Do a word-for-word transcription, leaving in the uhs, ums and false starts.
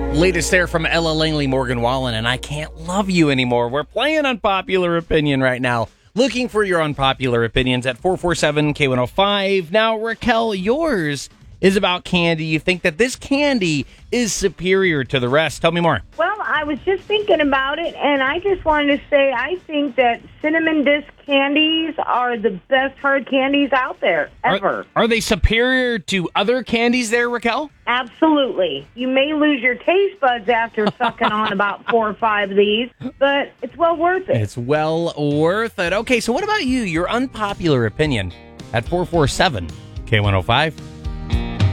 Latest there from Ella Langley, Morgan Wallen, and I Can't Love You Anymore. We're playing Unpopular Opinion right now. Looking for your unpopular opinions at four four seven K one oh five. Now, Raquel, yours is about candy. You think that this candy is superior to the rest. Tell me more. Well, I was just thinking about it, and I just wanted to say I think that cinnamon disc candies are the best hard candies out there, ever. Are, are they superior to other candies there, Raquel? Absolutely. You may lose your taste buds after sucking on about four or five of these, but it's well worth it. It's well worth it. Okay, so what about you? Your unpopular opinion at four four seven K one oh five.